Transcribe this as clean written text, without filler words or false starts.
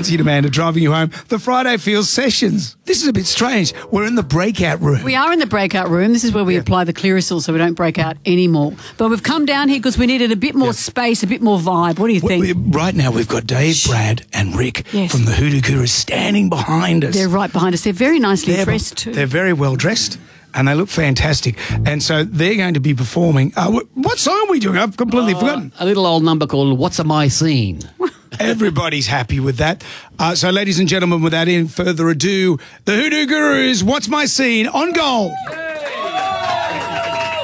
Nancy and Amanda driving you home. The Friday Feels sessions. This is a bit strange. We're in the breakout room. We are in the breakout room. This is where we apply the Clearasil so we don't break out anymore. But we've come down here because we needed a bit more space, a bit more vibe. What do you think? Right now we've got Dave, Brad and Rick from the Hoodoo Gurus standing behind us. They're right behind us. They're very nicely dressed too. They're very well dressed. And they look fantastic. And so they're going to be performing. What song are we doing? I've completely forgotten. A little old number called What's a My Scene? Everybody's happy with that. So, ladies and gentlemen, without any further ado, the Hoodoo Gurus, What's My Scene on Gold.